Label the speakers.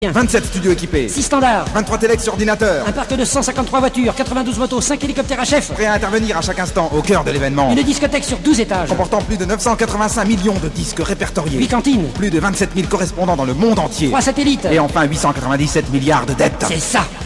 Speaker 1: 27 studios équipés,
Speaker 2: 6 standards,
Speaker 1: 23 téléx sur ordinateur,
Speaker 2: un parc de 153 voitures, 92 motos, 5 hélicoptères HF,
Speaker 1: prêt à intervenir à chaque instant au cœur de l'événement.
Speaker 2: Une discothèque sur 12 étages,
Speaker 1: Comportant plus de 985 millions de disques répertoriés,
Speaker 2: 8 cantines,
Speaker 1: plus de 27 000 correspondants dans le monde entier.
Speaker 2: 3 satellites.
Speaker 1: Et enfin 897 milliards de dettes.
Speaker 2: C'est ça.